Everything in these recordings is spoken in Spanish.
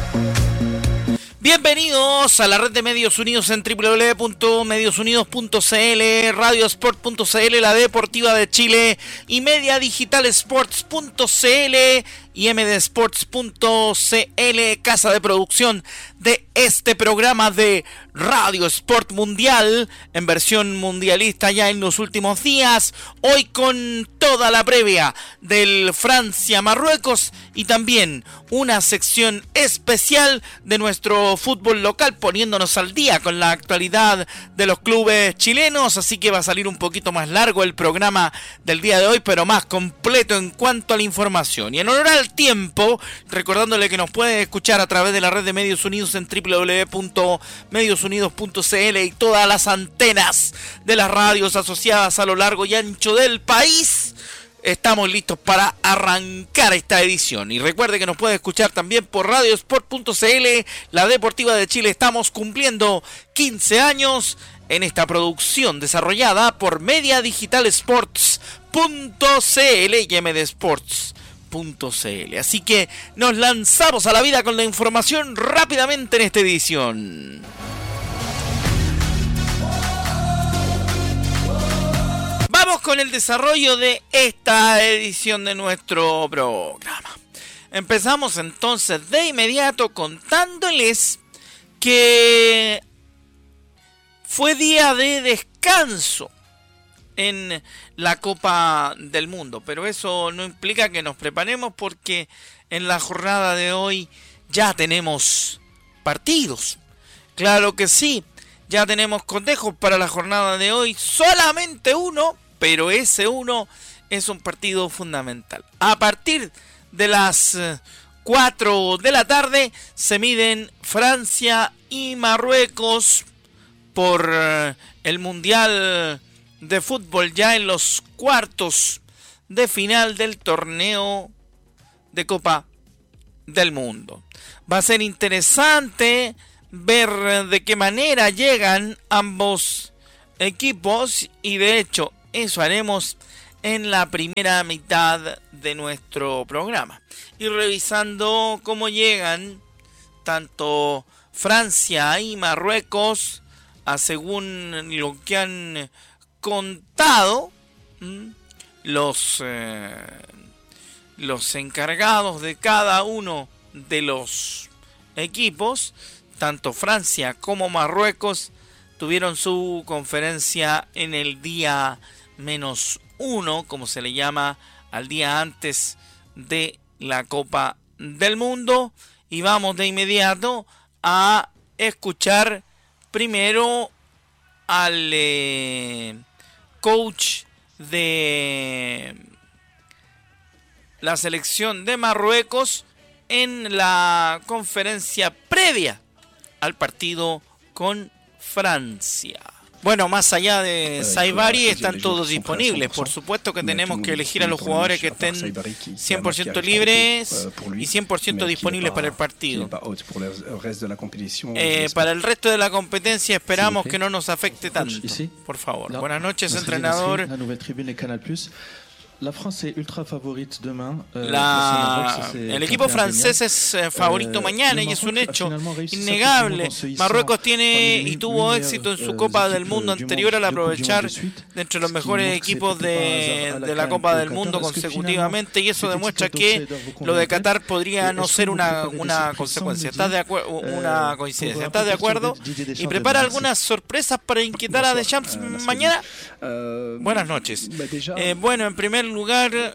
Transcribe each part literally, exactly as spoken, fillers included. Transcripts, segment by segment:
Bienvenidos a la red de Medios Unidos en doble u doble u doble u punto medios unidos punto c l, Radio Sport punto c l, la Deportiva de Chile y Media Digital Sports punto c l y m d sports punto c l, casa de producción de este programa de Radio Sport Mundial en versión mundialista ya en los últimos días, hoy con toda la previa del Francia-Marruecos y también una sección especial de nuestro fútbol local, poniéndonos al día con la actualidad de los clubes chilenos, así que va a salir un poquito más largo el programa del día de hoy, pero más completo en cuanto a la información. Y en honor al tiempo, recordándole que nos puede escuchar a través de la red de Medios Unidos en doble u doble u doble u punto medios unidos punto c l y todas las antenas de las radios asociadas a lo largo y ancho del país. Estamos listos para arrancar esta edición. Y recuerde que nos puede escuchar también por Radio Sport punto c l, la Deportiva de Chile. Estamos cumpliendo quince años en esta producción desarrollada por Media Digital Sports punto c l y M D Sports punto c l. Así que nos lanzamos a la vida con la información rápidamente en esta edición. Vamos con el desarrollo de esta edición de nuestro programa. Empezamos entonces de inmediato contándoles que fue día de descanso en la Copa del Mundo, pero eso no implica que nos preparemos, porque en la jornada de hoy ya tenemos partidos. Claro que sí, ya tenemos cotejos para la jornada de hoy, solamente uno, pero ese uno es un partido fundamental. A partir de las cuatro de la tarde se miden Francia y Marruecos por el Mundial de Fútbol, ya en los cuartos de final del torneo de Copa del Mundo. Va a ser interesante ver de qué manera llegan ambos equipos, y de hecho eso haremos en la primera mitad de nuestro programa, y revisando cómo llegan tanto Francia y Marruecos, a según lo que han contado ¿m? los eh, los encargados de cada uno de los equipos. Tanto Francia como Marruecos tuvieron su conferencia en el día menos uno, como se le llama al día antes de la Copa del Mundo. Y vamos de inmediato a escuchar primero al eh, coach de la selección de Marruecos en la conferencia previa al partido con Francia. Bueno, más allá de Saibari, están todos disponibles. Por supuesto que tenemos que elegir a los jugadores que estén cien por ciento libres y cien por ciento disponibles para el partido. Eh, para el resto de la competencia esperamos que no nos afecte tanto. Por favor. Buenas noches, entrenador. La France est ultra favorite demain. La... El equipo francés es eh, favorito mañana, y es un hecho innegable. Marruecos tiene y tuvo éxito en su Copa del Mundo anterior al aprovechar de entre los mejores equipos de, de la Copa del Mundo consecutivamente, y eso demuestra que lo de Qatar podría no ser una, una consecuencia. ¿Estás de acuerdo? Una coincidencia. ¿Estás de acuerdo? ¿Y prepara algunas sorpresas para inquietar a Deschamps mañana? Buenas noches. Eh, bueno, en primer lugar,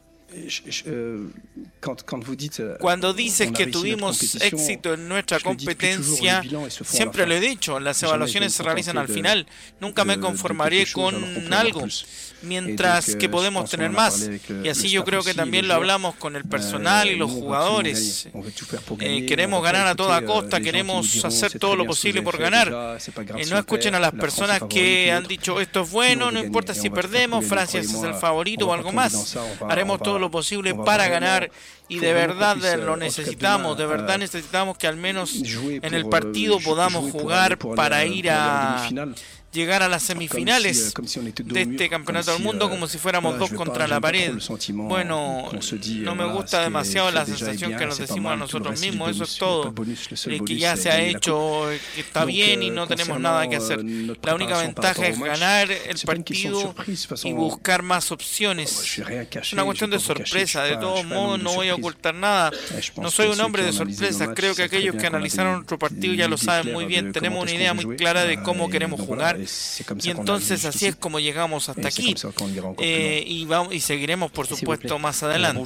cuando dices que tuvimos éxito en nuestra competencia, siempre lo he dicho, las evaluaciones se realizan al final. Nunca me conformaré con algo, mientras que podemos tener más. Y así yo creo que también lo hablamos con el personal y los jugadores. Eh, queremos ganar a toda costa, queremos hacer todo lo posible por ganar. Eh, no escuchen a las personas que han dicho esto es bueno, no importa si perdemos, Francia es el favorito o algo más. Haremos todo lo posible para ganar, y de verdad lo necesitamos, de verdad necesitamos que al menos en el partido podamos jugar para ir a llegar a las semifinales de este campeonato del mundo como si fuéramos dos contra la pared. Bueno, no me gusta demasiado la sensación que nos decimos a nosotros mismos, eso es todo, que ya se ha hecho, que está bien y no tenemos nada que hacer. La única ventaja es ganar el partido y buscar más opciones. Es una cuestión de sorpresa, de todos modos no voy a ocultar nada, no soy un hombre de sorpresas, creo que aquellos que analizaron nuestro partido ya lo saben muy bien, tenemos una idea muy clara de cómo queremos jugar. Y entonces así es como llegamos hasta aquí eh, y, vamos, y seguiremos por supuesto más adelante.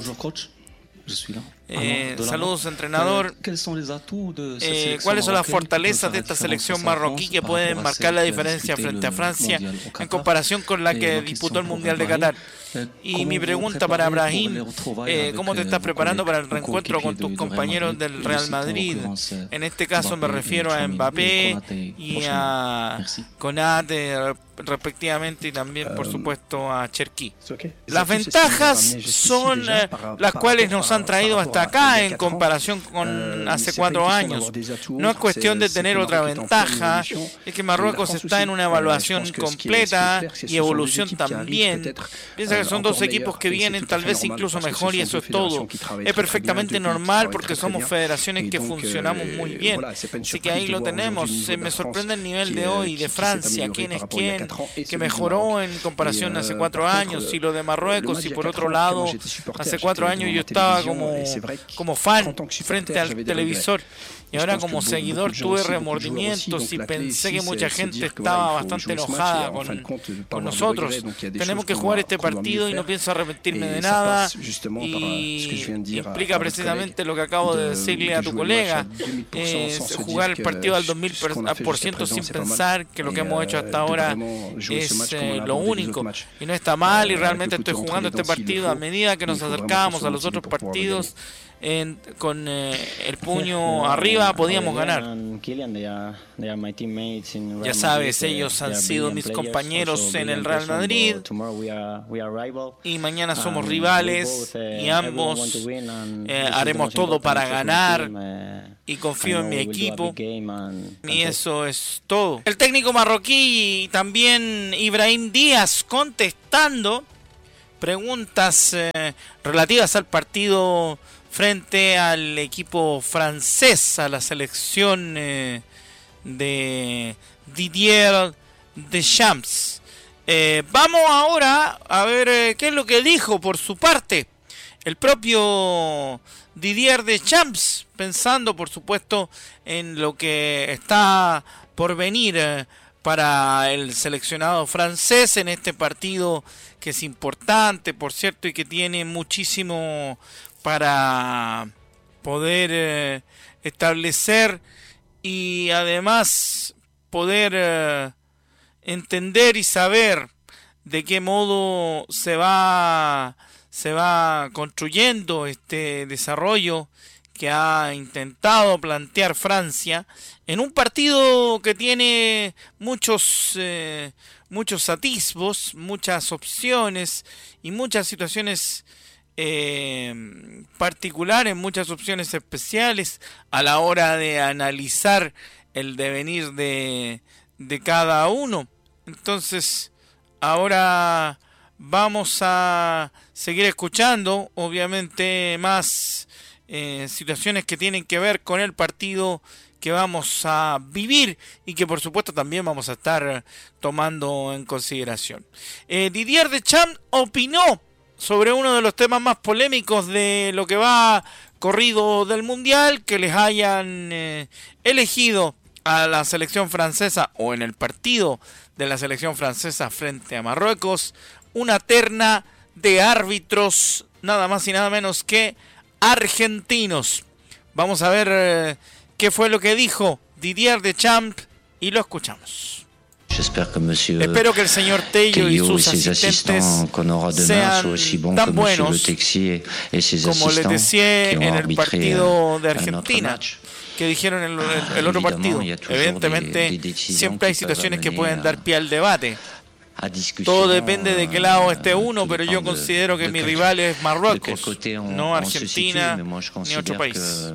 Eh, saludos entrenador. Eh, ¿Cuáles son las fortalezas de esta selección marroquí que pueden marcar la diferencia frente a Francia en comparación con la que disputó el Mundial de Qatar? Y mi pregunta para Brahim, eh, ¿cómo te estás preparando para el reencuentro con tus compañeros del Real Madrid? En este caso me refiero a Mbappé y a Konate respectivamente, y también por supuesto a Cherki. Las ventajas son eh, las cuales nos han traído hasta acá en comparación con hace cuatro años. No es cuestión de tener otra ventaja, es que Marruecos está en una evaluación completa y evolución también. Piensa que son dos equipos que vienen tal vez incluso mejor y eso es todo. Es perfectamente normal porque somos federaciones que funcionamos muy bien. Así que ahí lo tenemos. Me sorprende el nivel de hoy de Francia, quién es quién, que mejoró en comparación hace cuatro años, y lo de Marruecos, y por otro lado, hace cuatro años yo estaba como, como fan frente al televisor. Y ahora como seguidor tuve remordimientos y pensé que mucha gente estaba bastante enojada con, con nosotros. Tenemos que jugar este partido y no pienso arrepentirme de nada. Y implica precisamente lo que acabo de decirle a tu colega, es jugar el partido al dos mil por ciento sin pensar que lo que hemos hecho hasta ahora es eh, lo único. Y no está mal, y realmente estoy jugando este partido a medida que nos acercábamos a los otros partidos. En, con eh, el puño arriba podíamos ganar. Ya sabes, ellos han sido mis compañeros en el Real Madrid y mañana somos rivales y ambos eh, haremos todo para ganar y confío en mi equipo y eso es todo. El técnico marroquí y también Ibrahim Díaz contestando preguntas eh, relativas al partido frente al equipo francés, a la selección eh, de Didier Deschamps. Eh, vamos ahora a ver eh, qué es lo que dijo por su parte el propio Didier Deschamps, pensando por supuesto en lo que está por venir eh, para el seleccionado francés en este partido que es importante, por cierto, y que tiene muchísimo para poder eh, establecer y además poder eh, entender y saber de qué modo se va se va construyendo este desarrollo que ha intentado plantear Francia en un partido que tiene muchos eh, muchos atisbos, muchas opciones y muchas situaciones Eh, particulares, muchas opciones especiales a la hora de analizar el devenir de, de cada uno. Entonces ahora vamos a seguir escuchando obviamente más eh, situaciones que tienen que ver con el partido que vamos a vivir y que por supuesto también vamos a estar tomando en consideración. eh, Didier Deschamps opinó sobre uno de los temas más polémicos de lo que va corrido del Mundial, que les hayan eh, elegido a la selección francesa o en el partido de la selección francesa frente a Marruecos una terna de árbitros nada más y nada menos que argentinos. Vamos a ver eh, qué fue lo que dijo Didier Deschamps y lo escuchamos. Espero que el señor Tello y sus asistentes sean tan buenos como les decía en el partido de Argentina, que dijeron en el, el, el otro partido. Evidentemente siempre hay situaciones que pueden dar pie al debate. Todo depende de qué lado esté uno, pero yo considero que mi rival es Marruecos, no Argentina ni otro país.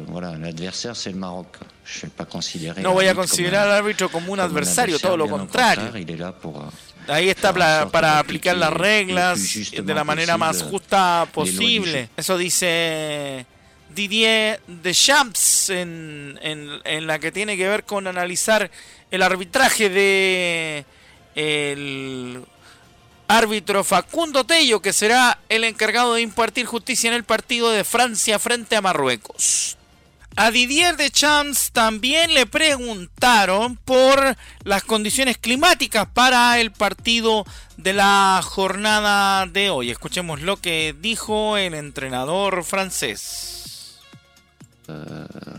No voy a considerar al árbitro como un adversario, todo lo contrario. Ahí está para, para aplicar las reglas de la manera más justa posible. Eso dice Didier Deschamps en, en, en la que tiene que ver con analizar el arbitraje de el árbitro Facundo Tello, que será el encargado de impartir justicia en el partido de Francia frente a Marruecos. A Didier Deschamps también le preguntaron por las condiciones climáticas para el partido de la jornada de hoy. Escuchemos lo que dijo el entrenador francés. Uh...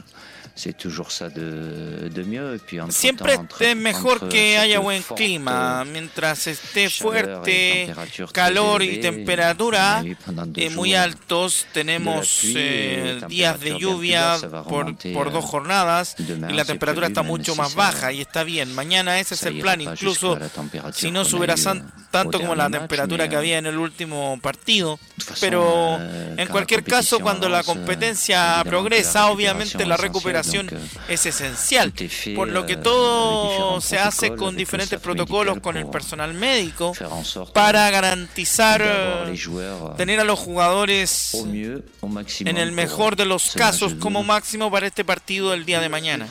Siempre es mejor que haya buen clima. Mientras esté fuerte, calor y temperatura eh, muy altos, tenemos eh, días de lluvia por, por dos jornadas y la temperatura está mucho más baja y está bien. Mañana ese es el plan, incluso si no subiera tanto como la temperatura que había en el último partido. Pero en cualquier caso, cuando la competencia progresa, obviamente la recuperación es esencial, por lo que todo se hace con diferentes protocolos con el personal médico para garantizar tener a los jugadores en el mejor de los casos como máximo para este partido del día de mañana.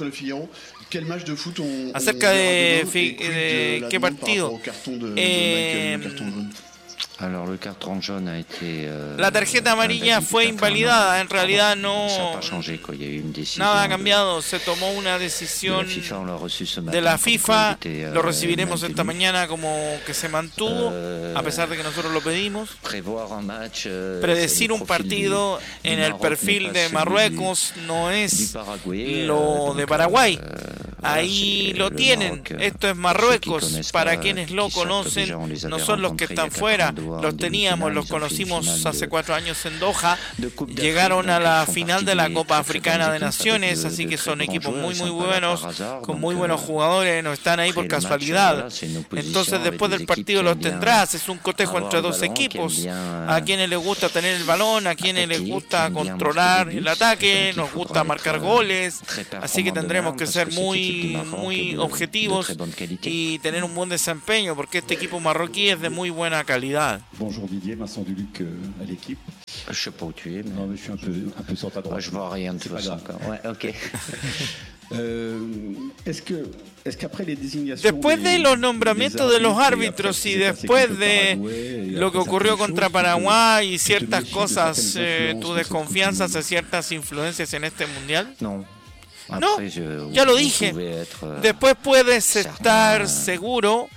Acerca de, de qué partido, eh, la tarjeta amarilla fue invalidada. En realidad no, nada ha cambiado. Se tomó una decisión de la FIFA. Lo recibiremos esta mañana como que se mantuvo, a pesar de que nosotros lo pedimos. Predecir un partido en el perfil de Marruecos no es lo de Paraguay. Ahí lo tienen. Esto es Marruecos. Para quienes lo conocen, no son los que están fuera. Los teníamos, los conocimos hace cuatro años en Doha. Llegaron a la final de la Copa Africana de Naciones, así que son equipos muy muy buenos, con muy buenos jugadores, no están ahí por casualidad. Entonces después del partido los tendrás, es un cotejo entre dos equipos. A quienes les gusta tener el balón, a quienes les gusta controlar el ataque, nos gusta marcar goles, así que tendremos que ser muy muy objetivos y tener un buen desempeño, porque este equipo marroquí es de muy buena calidad. Bonjour Didier, Vincent Duluc euh, à l'équipe. Je sais pas où tu es, mais non, mais je suis un peu, un peu sur ta droite. Ouais, je vois rien de toute façon. Ouais, ok. euh, est-ce que Después de los nombramientos de los árbitros y después de lo que ocurrió contra Paraguay y ciertas cosas, eh, ¿tu desconfianza hacia ciertas influencias en este mundial? No. No, ya lo dije. Después puedes estar seguro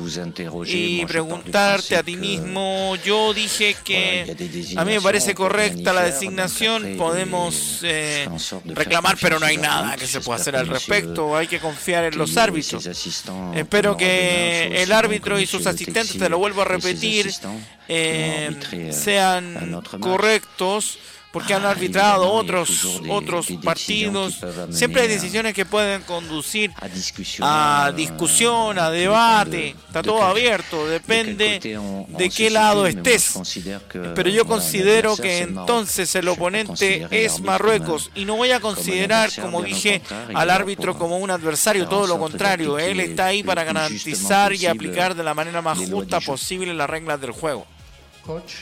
y preguntarte a ti mismo. Yo dije que a mí me parece correcta la designación, podemos eh, reclamar, pero no hay nada que se pueda hacer al respecto. Hay que confiar en los árbitros. Espero que el árbitro y sus asistentes, te lo vuelvo a repetir, eh, sean correctos, porque han arbitrado otros otros partidos. Siempre hay decisiones que pueden conducir a discusión, a debate. Está todo abierto, depende de qué lado estés. Pero yo considero que entonces el oponente es Marruecos y no voy a considerar, como dije, al árbitro como un adversario, todo lo contrario. Él está ahí para garantizar y aplicar de la manera más justa posible las reglas del juego. Coach,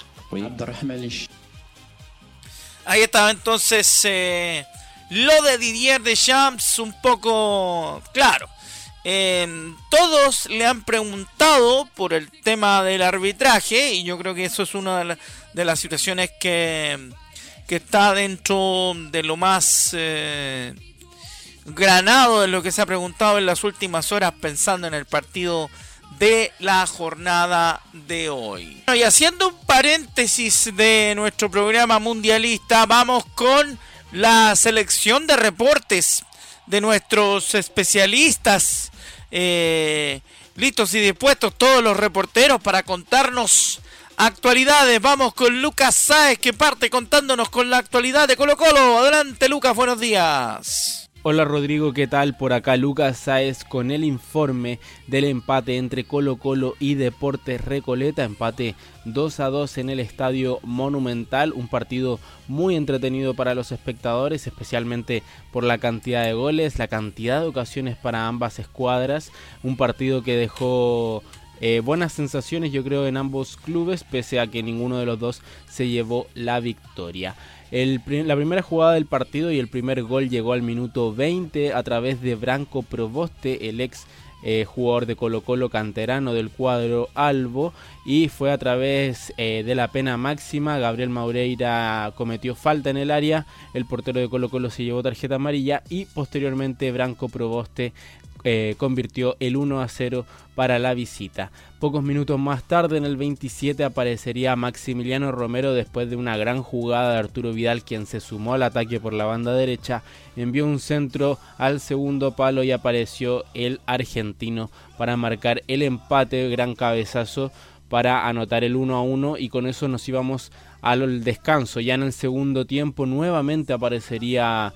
Ahí estaba entonces eh, lo de Didier Deschamps, un poco claro. Eh, todos le han preguntado por el tema del arbitraje y yo creo que eso es una de, la, de las situaciones que, que está dentro de lo más eh, granado de lo que se ha preguntado en las últimas horas pensando en el partido de la jornada de hoy. Bueno, y haciendo un paréntesis de nuestro programa mundialista, vamos con la selección de reportes de nuestros especialistas, eh, listos y dispuestos todos los reporteros para contarnos actualidades. Vamos con Lucas Sáez, que parte contándonos con la actualidad de Colo Colo. Adelante Lucas, buenos días. Hola Rodrigo, ¿qué tal? Por acá Lucas Sáez con el informe del empate entre Colo Colo y Deportes Recoleta, empate dos a dos en el Estadio Monumental, un partido muy entretenido para los espectadores, especialmente por la cantidad de goles, la cantidad de ocasiones para ambas escuadras, un partido que dejó eh, buenas sensaciones yo creo en ambos clubes, pese a que ninguno de los dos se llevó la victoria. El, la primera jugada del partido y el primer gol llegó al minuto veinte a través de Branco Proboste, el ex eh, jugador de Colo Colo canterano del cuadro albo, y fue a través eh, de la pena máxima. Gabriel Maureira cometió falta en el área, el portero de Colo Colo se llevó tarjeta amarilla y posteriormente Branco Proboste Eh, convirtió el uno a cero para la visita. Pocos minutos más tarde, en el veintisiete, aparecería Maximiliano Romero después de una gran jugada de Arturo Vidal, quien se sumó al ataque por la banda derecha, envió un centro al segundo palo y apareció el argentino para marcar el empate, gran cabezazo para anotar el uno a uno, y con eso nos íbamos al descanso. Ya en el segundo tiempo nuevamente aparecería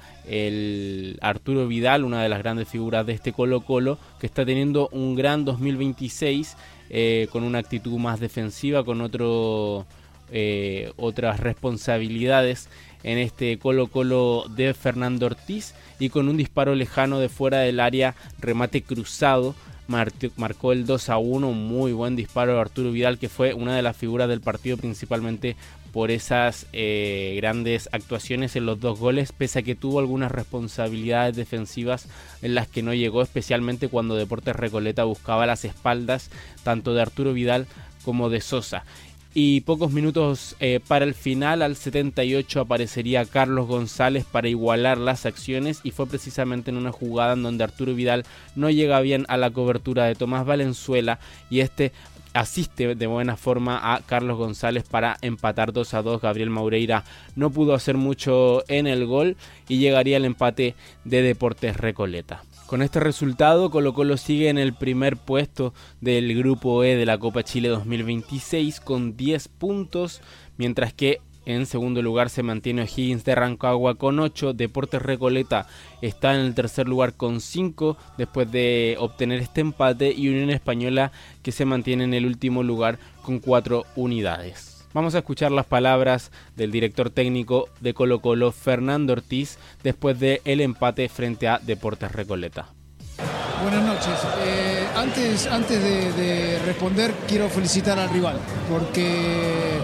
el Arturo Vidal, una de las grandes figuras de este Colo Colo, que está teniendo un gran dos mil veintiséis, eh, con una actitud más defensiva, con otro, eh, otras responsabilidades en este Colo Colo de Fernando Ortiz, y con un disparo lejano de fuera del área, remate cruzado, marcó el dos a uno, un muy buen disparo de Arturo Vidal, que fue una de las figuras del partido, principalmente por esas eh, grandes actuaciones en los dos goles, pese a que tuvo algunas responsabilidades defensivas en las que no llegó, especialmente cuando Deportes Recoleta buscaba las espaldas tanto de Arturo Vidal como de Sosa. Y pocos minutos eh, para el final, al setenta y ocho, aparecería Carlos González para igualar las acciones, y fue precisamente en una jugada en donde Arturo Vidal no llega bien a la cobertura de Tomás Valenzuela, y este asiste de buena forma a Carlos González para empatar dos a dos. Gabriel Maureira no pudo hacer mucho en el gol y llegaría el empate de Deportes Recoleta. Con este resultado, Colo Colo sigue en el primer puesto del Grupo E de la Copa Chile dos mil veintiséis con diez puntos, mientras que en segundo lugar se mantiene O'Higgins de Rancagua con ocho, Deportes Recoleta está en el tercer lugar con cinco después de obtener este empate, y Unión Española que se mantiene en el último lugar con cuatro unidades. Vamos a escuchar las palabras del director técnico de Colo Colo, Fernando Ortiz, después del empate frente a Deportes Recoleta. Buenas noches. Eh, antes antes de, de responder, quiero felicitar al rival, porque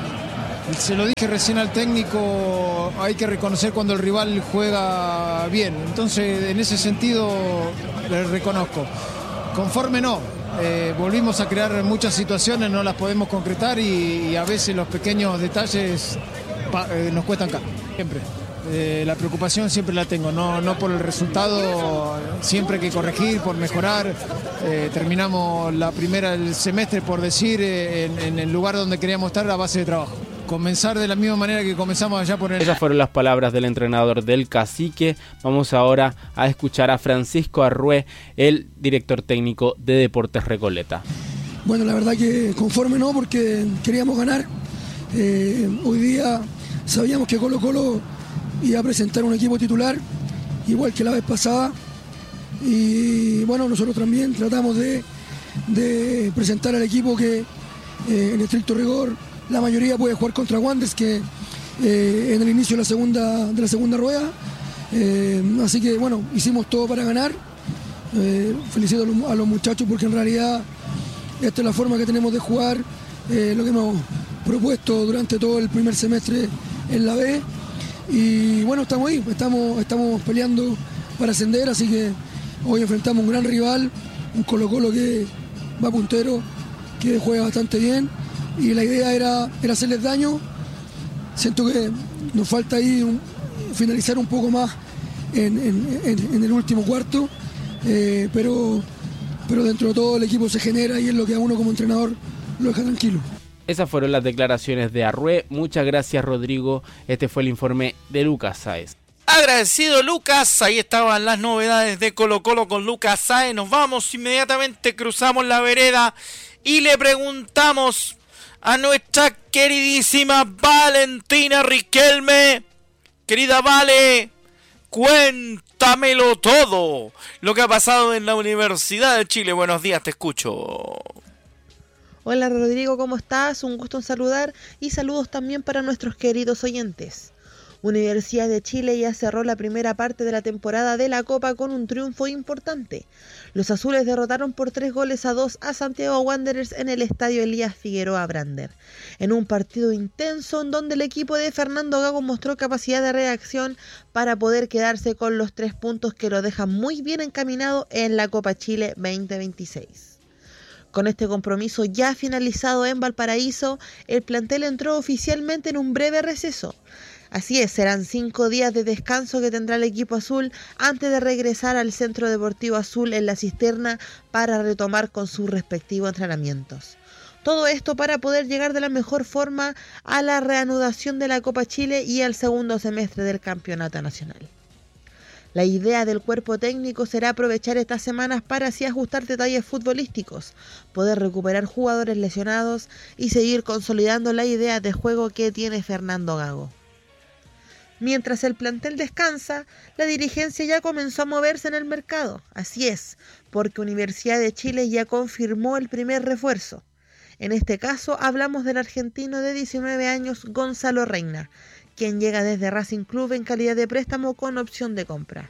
se lo dije recién al técnico, hay que reconocer cuando el rival juega bien. Entonces, en ese sentido, le reconozco. Conforme no. Eh, volvimos a crear muchas situaciones, no las podemos concretar, y, y a veces los pequeños detalles pa, eh, nos cuestan caro. Siempre. Eh, la preocupación siempre la tengo, no, no por el resultado, siempre hay que corregir, por mejorar. Eh, terminamos la primera del semestre, por decir, eh, en, en el lugar donde queríamos estar a base de trabajo. Comenzar de la misma manera que comenzamos allá por el... Esas fueron las palabras del entrenador del Cacique. Vamos ahora a escuchar a Francisco Arrué, el director técnico de Deportes Recoleta. Bueno, la verdad que conforme no, porque queríamos ganar. Eh, hoy día sabíamos que Colo Colo iba a presentar un equipo titular, igual que la vez pasada. Y bueno, nosotros también tratamos de, de presentar al equipo que eh, en estricto rigor la mayoría puede jugar contra Wanderers, que eh, en el inicio de la segunda, de la segunda rueda. Eh, así que bueno, hicimos todo para ganar. Eh, felicito a los, a los muchachos, porque en realidad esta es la forma que tenemos de jugar, eh, lo que hemos propuesto durante todo el primer semestre en la B. Y bueno, estamos ahí, estamos, estamos peleando para ascender, así que hoy enfrentamos un gran rival, un Colo Colo que va puntero, que juega bastante bien. Y la idea era, era hacerles daño. Siento que nos falta ahí un, finalizar un poco más en, en, en, en el último cuarto, eh, pero, pero dentro de todo el equipo se genera, y es lo que a uno como entrenador lo deja tranquilo. Esas fueron las declaraciones de Arrué. Muchas gracias, Rodrigo. Este fue el informe de Lucas Sáez. Agradecido, Lucas. Ahí estaban las novedades de Colo Colo con Lucas Sáez. Nos vamos inmediatamente, cruzamos la vereda y le preguntamos a nuestra queridísima Valentina Riquelme. Querida Vale, cuenta Cuéntamelo todo. Lo que ha pasado en la Universidad de Chile. Buenos días, te escucho. Hola Rodrigo, ¿cómo estás? Un gusto en saludar y saludos también para nuestros queridos oyentes. Universidad de Chile ya cerró la primera parte de la temporada de la Copa con un triunfo importante. Los azules derrotaron por tres goles a dos a Santiago Wanderers en el estadio Elías Figueroa Brander, en un partido intenso en donde el equipo de Fernando Gago mostró capacidad de reacción para poder quedarse con los tres puntos que lo dejan muy bien encaminado en la Copa Chile veinte veintiséis. Con este compromiso ya finalizado en Valparaíso, el plantel entró oficialmente en un breve receso. Así es, serán cinco días de descanso que tendrá el equipo azul antes de regresar al Centro Deportivo Azul en La Cisterna para retomar con sus respectivos entrenamientos. Todo esto para poder llegar de la mejor forma a la reanudación de la Copa Chile y al segundo semestre del Campeonato Nacional. La idea del cuerpo técnico será aprovechar estas semanas para así ajustar detalles futbolísticos, poder recuperar jugadores lesionados y seguir consolidando la idea de juego que tiene Fernando Gago. Mientras el plantel descansa, la dirigencia ya comenzó a moverse en el mercado. Así es, porque Universidad de Chile ya confirmó el primer refuerzo. En este caso hablamos del argentino de diecinueve años Gonzalo Reina, quien llega desde Racing Club en calidad de préstamo con opción de compra.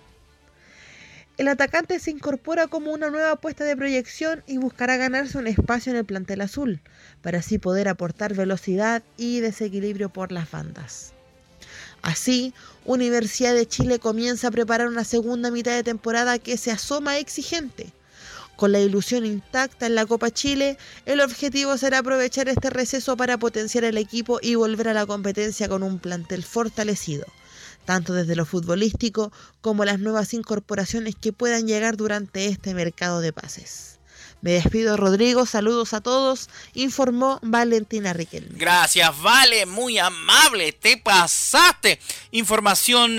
El atacante se incorpora como una nueva apuesta de proyección y buscará ganarse un espacio en el plantel azul, para así poder aportar velocidad y desequilibrio por las bandas. Así, Universidad de Chile comienza a preparar una segunda mitad de temporada que se asoma exigente. Con la ilusión intacta en la Copa Chile, el objetivo será aprovechar este receso para potenciar el equipo y volver a la competencia con un plantel fortalecido, tanto desde lo futbolístico como las nuevas incorporaciones que puedan llegar durante este mercado de pases. Me despido, Rodrigo, saludos a todos, informó Valentina Riquelme. Gracias, Vale, muy amable, te pasaste. Información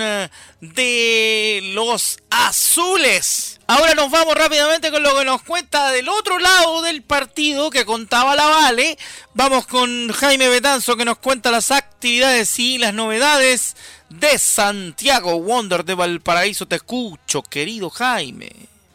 de los azules. Ahora nos vamos rápidamente con lo que nos cuenta del otro lado del partido que contaba la Vale. Vamos con Jaime Betanzo que nos cuenta las actividades y las novedades de Santiago Wander de Valparaíso. Te escucho, querido Jaime.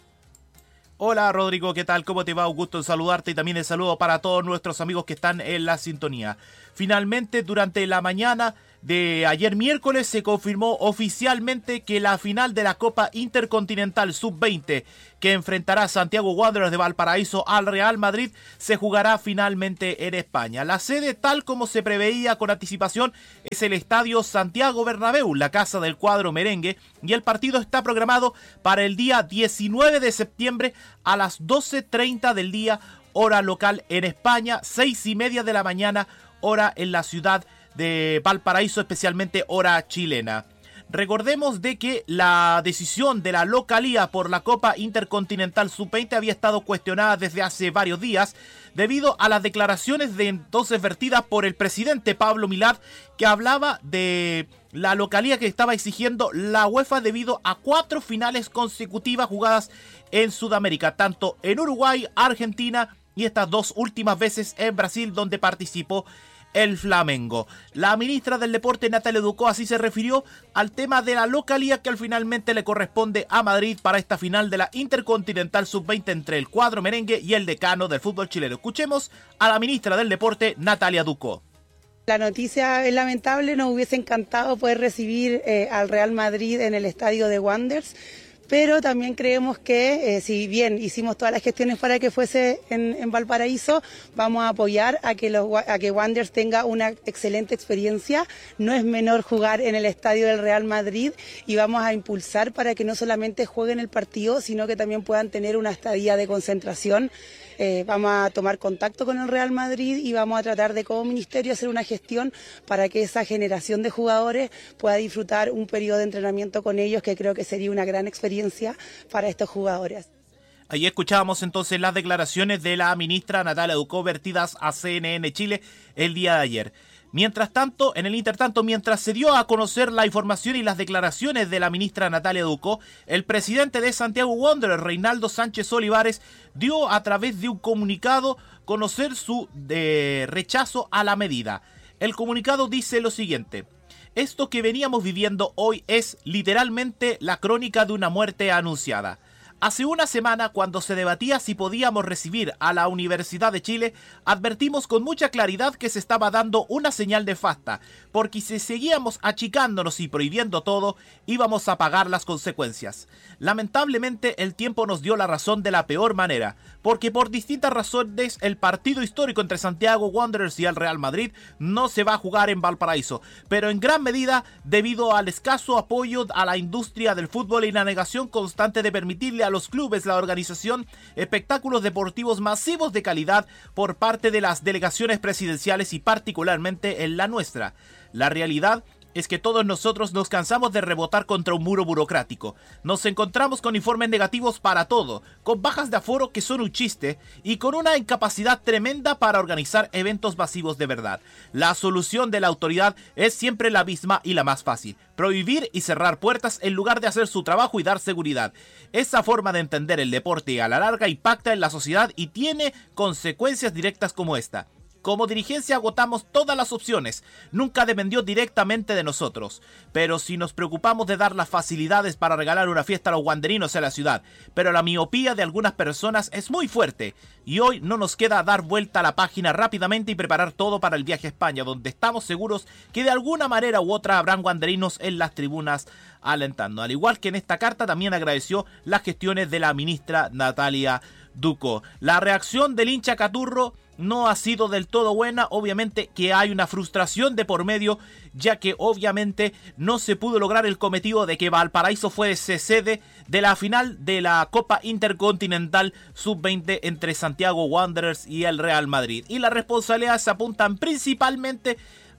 Hola Rodrigo, ¿qué tal? ¿Cómo te va? Un gusto en saludarte y también el saludo para todos nuestros amigos que están en la sintonía. Finalmente, durante la mañana de ayer miércoles se confirmó oficialmente que la final de la Copa Intercontinental sub veinte que enfrentará Santiago Wanderers de Valparaíso al Real Madrid se jugará finalmente en España. La sede, tal como se preveía con anticipación, es el Estadio Santiago Bernabéu, la casa del cuadro merengue, y el partido está programado para el día diecinueve de septiembre a las doce treinta del día, hora local en España, seis y media de la mañana, hora en la ciudad de Valparaíso, especialmente hora chilena. Recordemos de que la decisión de la localía por la Copa Intercontinental sub veinte había estado cuestionada desde hace varios días debido a las declaraciones de entonces vertidas por el presidente Pablo Milad, que hablaba de la localía que estaba exigiendo la UEFA debido a cuatro finales consecutivas jugadas en Sudamérica, tanto en Uruguay, Argentina y estas dos últimas veces en Brasil, donde participó el Flamengo. La ministra del Deporte, Natalia Ducó, así se refirió al tema de la localía que al finalmente le corresponde a Madrid para esta final de la Intercontinental sub veinte entre el cuadro merengue y el decano del fútbol chileno. Escuchemos a la ministra del Deporte, Natalia Ducó. La noticia es lamentable, nos hubiese encantado poder recibir eh, al Real Madrid en el estadio de Wanderers, pero también creemos que eh, si bien hicimos todas las gestiones para que fuese en, en Valparaíso, vamos a apoyar a que, los, a que Wanderers tenga una excelente experiencia. No es menor jugar en el estadio del Real Madrid y vamos a impulsar para que no solamente jueguen el partido, sino que también puedan tener una estadía de concentración. Eh, vamos a tomar contacto con el Real Madrid y vamos a tratar de como ministerio hacer una gestión para que esa generación de jugadores pueda disfrutar un periodo de entrenamiento con ellos, que creo que sería una gran experiencia para estos jugadores. Ahí escuchábamos entonces las declaraciones de la ministra Natalia Ducó vertidas a C N N Chile el día de ayer. Mientras tanto, en el intertanto, mientras se dio a conocer la información y las declaraciones de la ministra Natalia Ducó, el presidente de Santiago Wanderers, Reinaldo Sánchez Olivares, dio a través de un comunicado conocer su de rechazo a la medida. El comunicado dice lo siguiente: Esto que veníamos viviendo hoy es literalmente la crónica de una muerte anunciada. Hace una semana, cuando se debatía si podíamos recibir a la Universidad de Chile, advertimos con mucha claridad que se estaba dando una señal nefasta, porque si seguíamos achicándonos y prohibiendo todo, íbamos a pagar las consecuencias. Lamentablemente, el tiempo nos dio la razón de la peor manera, porque por distintas razones el partido histórico entre Santiago Wanderers y el Real Madrid no se va a jugar en Valparaíso, pero en gran medida debido al escaso apoyo a la industria del fútbol y la negación constante de permitirle a los clubes, la organización, espectáculos deportivos masivos de calidad por parte de las delegaciones presidenciales y particularmente en la nuestra. La realidad es que todos nosotros nos cansamos de rebotar contra un muro burocrático. Nos encontramos con informes negativos para todo, con bajas de aforo que son un chiste y con una incapacidad tremenda para organizar eventos masivos de verdad. La solución de la autoridad es siempre la misma y la más fácil: prohibir y cerrar puertas en lugar de hacer su trabajo y dar seguridad. Esa forma de entender el deporte a la larga impacta en la sociedad y tiene consecuencias directas como esta. Como dirigencia agotamos todas las opciones, nunca dependió directamente de nosotros, pero si nos preocupamos de dar las facilidades para regalar una fiesta a los wanderinos en la ciudad, pero la miopía de algunas personas es muy fuerte, y hoy no nos queda dar vuelta a la página rápidamente y preparar todo para el viaje a España, donde estamos seguros que de alguna manera u otra habrán wanderinos en las tribunas alentando. Al igual que en esta carta, también agradeció las gestiones de la ministra Natalia Ducó. La reacción del hincha caturro no ha sido del todo buena, obviamente que hay una frustración de por medio, ya que obviamente no se pudo lograr el cometido de que Valparaíso fuese sede de la final de la Copa Intercontinental sub veinte entre Santiago Wanderers y el Real Madrid. Y las responsabilidades se apuntan principalmente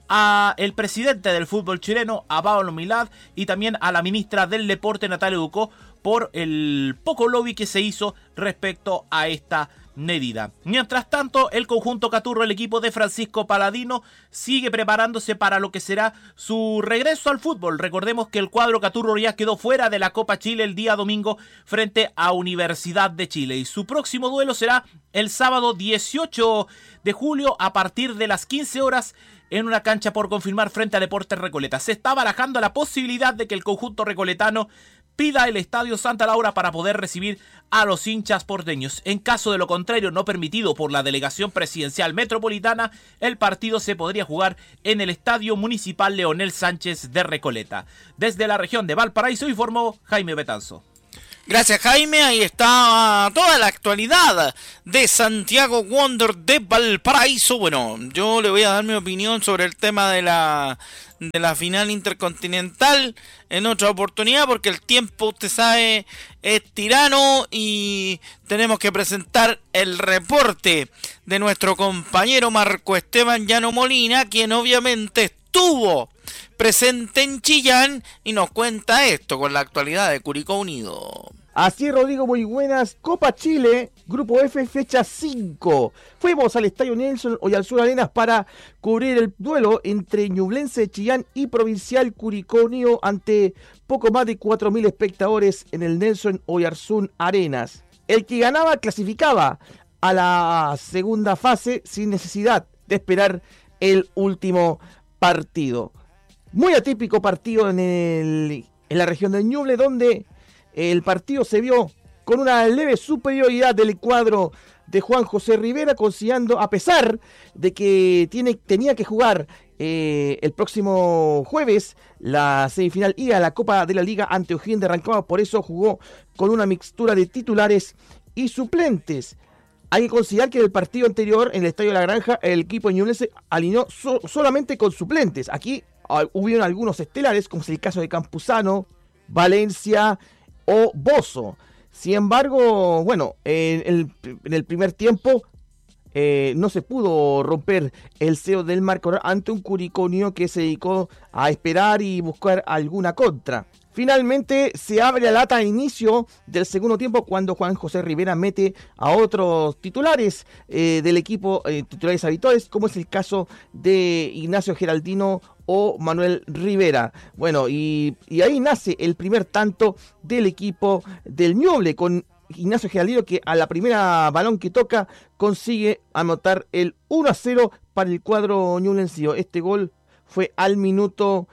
a el presidente del fútbol chileno, a Pablo Milad, y también a la ministra del Deporte, Natalia Ducó, por el poco lobby que se hizo respecto a esta medida. Mientras tanto, el conjunto caturro, el equipo de Francisco Paladino, sigue preparándose para lo que será su regreso al fútbol. Recordemos que el cuadro caturro ya quedó fuera de la Copa Chile el día domingo frente a Universidad de Chile, y su próximo duelo será el sábado dieciocho de julio a partir de las quince horas en una cancha por confirmar frente a Deportes Recoleta. Se está barajando la posibilidad de que el conjunto recoletano pida el Estadio Santa Laura para poder recibir a los hinchas porteños. En caso de lo contrario, no permitido por la Delegación Presidencial Metropolitana, el partido se podría jugar en el Estadio Municipal Leonel Sánchez de Recoleta. Desde la región de Valparaíso informó Jaime Betanzo. Gracias, Jaime. Ahí está toda la actualidad de Santiago Wander de Valparaíso. Bueno, yo le voy a dar mi opinión sobre el tema de la de la final intercontinental en otra oportunidad, porque el tiempo, usted sabe, es tirano y tenemos que presentar el reporte de nuestro compañero Marco Esteban Llano Molina, quien obviamente estuvo presente en Chillán y nos cuenta esto con la actualidad de Curicó Unido. Así es, Rodrigo, muy buenas. Copa Chile, Grupo F, fecha cinco. Fuimos al Estadio Nelson Oyarzún Arenas para cubrir el duelo entre Ñublense de Chillán y Provincial Curicó Unido ante poco más de cuatro mil espectadores en el Nelson Oyarzún Arenas. El que ganaba clasificaba a la segunda fase sin necesidad de esperar el último partido. Muy atípico partido en, el, en la región de Ñuble, donde el partido se vio con una leve superioridad del cuadro de Juan José Rivera, consiguiendo, a pesar de que tiene, tenía que jugar eh, el próximo jueves la semifinal ida a la Copa de la Liga ante O'Higgins de Rancagua. Por eso jugó con una mixtura de titulares y suplentes. Hay que considerar que en el partido anterior, en el Estadio de la Granja, el equipo de Ñublense alineó so, solamente con suplentes. Aquí uh, hubieron algunos estelares, como es el caso de Campuzano, Valencia o Bozo. Sin embargo, bueno, en el, en el primer tiempo eh, no se pudo romper el cero del marcador ante un Curicó Unido que se dedicó a esperar y buscar alguna contra. Finalmente se abre la lata a inicio del segundo tiempo cuando Juan José Rivera mete a otros titulares eh, del equipo, eh, titulares habituales, como es el caso de Ignacio Geraldino o Manuel Rivera. Bueno, y, y ahí nace el primer tanto del equipo del Ñuble, con Ignacio Geraldino, que a la primera balón que toca consigue anotar el uno a cero para el cuadro ñublense. Este gol fue al minuto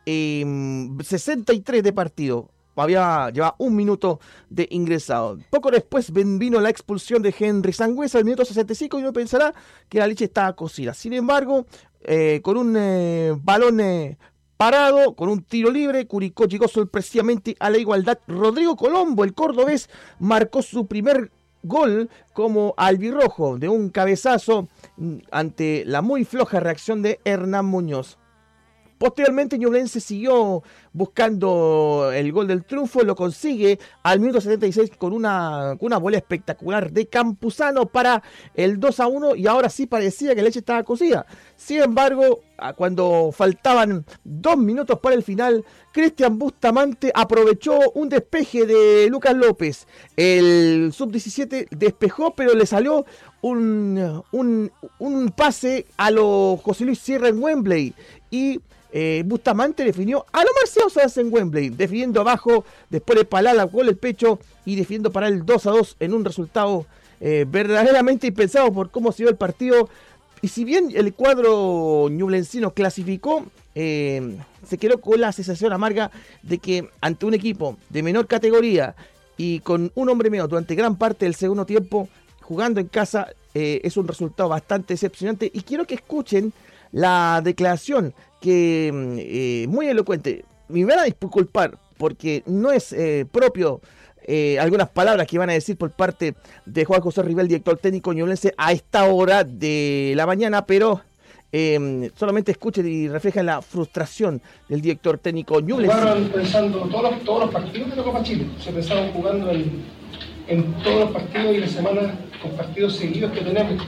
eh, sesenta y tres de partido. Había llevaba un minuto de ingresado. Poco después vino la expulsión de Henry Sangüesa al minuto sesenta y cinco y uno pensará que la leche estaba cocida. Sin embargo, eh, con un eh, balón eh, parado, con un tiro libre, Curicó llegó sorpresivamente a la igualdad. Rodrigo Colombo, el cordobés, marcó su primer gol como albirrojo de un cabezazo ante la muy floja reacción de Hernán Muñoz. Posteriormente Ñublense siguió buscando el gol del triunfo, lo consigue al minuto setenta y seis con una, con una bola espectacular de Campuzano para el dos a uno y ahora sí parecía que la leche estaba cocida. Sin embargo, cuando faltaban dos minutos para el final, Cristian Bustamante aprovechó un despeje de Lucas López. El sub diecisiete despejó, pero le salió un, un, un pase a lo José Luis Sierra en Wembley y Eh, Bustamante definió a lo Marcelo Salas en Wembley, definiendo abajo, después de palar con el pecho y definiendo para el dos a dos en un resultado eh, verdaderamente impensado por cómo se dio el partido. Y si bien el cuadro ñublencino clasificó, eh, se quedó con la sensación amarga de que ante un equipo de menor categoría y con un hombre menos durante gran parte del segundo tiempo, jugando en casa, eh, es un resultado bastante decepcionante. Y quiero que escuchen la declaración que eh, muy elocuente. Me van a disculpar porque no es eh, propio eh, algunas palabras que van a decir por parte de Juan José Rivel, director técnico ñublense, a esta hora de la mañana, pero eh, solamente escuchen y reflejan la frustración del director técnico ñublense. Jugaron pensando todos los, todos los partidos de la Copa Chile, se pensaban jugando en, en todos los partidos y las semanas con partidos seguidos que tenemos,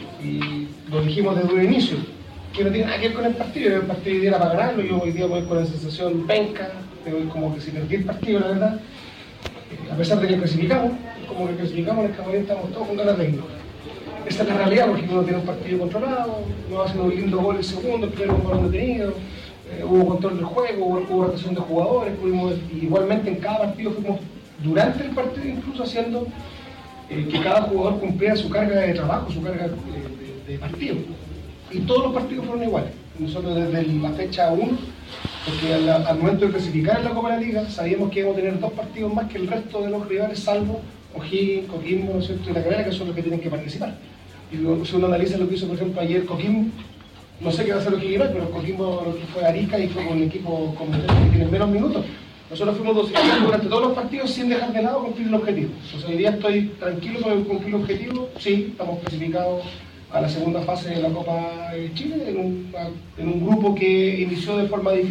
y lo dijimos desde un inicio, que no tiene nada que ver con el partido. El partido era para ganarlo, yo hoy día voy con la sensación penca, voy como que si perdí el partido, la verdad, eh, a pesar de que clasificamos, como que clasificamos en el camarín, estamos todos con ganas de irnos. Esa es la realidad, porque uno tiene un partido controlado, uno hace un lindo gol el segundo, el primero un balón detenido, eh, hubo control del juego, hubo, hubo rotación de jugadores, pudimos, igualmente en cada partido fuimos, durante el partido incluso haciendo eh, que cada jugador cumpliera su carga de trabajo, su carga de, de, de partido. Y todos los partidos fueron iguales. Nosotros desde la fecha uno, porque al, al momento de clasificar en la Copa de la Liga, sabíamos que íbamos a tener dos partidos más que el resto de los rivales, salvo O'Higgins, Coquimbo, ¿no es cierto?, y La Calera, que son los que tienen que participar. Y luego, si uno analiza lo que hizo, por ejemplo, ayer Coquimbo, no sé qué va a hacer O'Higgins, pero Coquimbo lo que fue Arica y fue con un equipo con que tiene menos minutos. Nosotros fuimos dosificados durante todos los partidos sin dejar de lado cumplir el objetivo. O sea, hoy día estoy tranquilo con cumplir el objetivo, sí, estamos clasificados a la segunda fase de la Copa de Chile, en un, en un grupo que inició de forma difícil.